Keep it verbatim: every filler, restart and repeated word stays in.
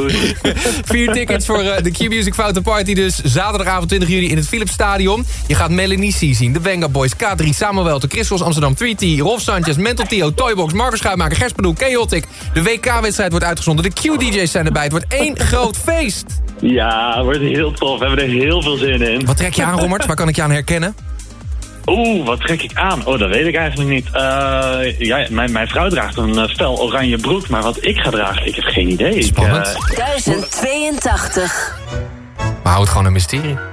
goed. Vier tickets voor uh, de Q-Music Fountain Party dus. Zaterdagavond twintig juli in het Philipsstadion. Je gaat Melanie C zien, de Venga Boys, K drie, Samuel, de Christels Amsterdam, drie T, Rolf Sanchez, Mental Tio, Toybox, Marcus Schuitmaker, Gerspedoel, Chaotic. De W K-wedstrijd wordt uitgezonden. De Q-D J's zijn erbij. Het wordt één groot feest. Ja, het wordt heel tof. We hebben er heel veel zin in. Wat trek je aan, Rommert? Waar kan ik je aan herkennen? Oeh, wat trek ik aan? Oh, dat weet ik eigenlijk niet. Uh, ja, mijn, mijn vrouw draagt een uh, fel oranje broek, maar wat ik ga dragen, ik heb geen idee. Spannend. Ik, uh... duizend tweeëntachtig. Maar houd het gewoon een mysterie.